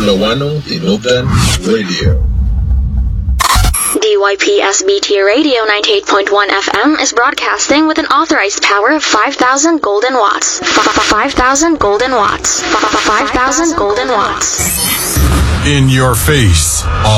Lawano Tinubdan Radio. DYPSBT Radio 98.1 FM is broadcasting with an authorized power of 5,000 golden watts. 5,000 golden watts. 5,000 golden watts. In your face.